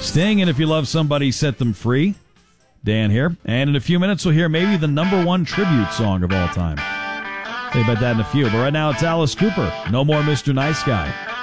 Sting, and If You Love Somebody, Set Them Free. Dan here. And in a few minutes, we'll hear maybe the #1 tribute song of all time. Say about that in a few. But right now, it's Alice Cooper. No More Mr. Nice Guy.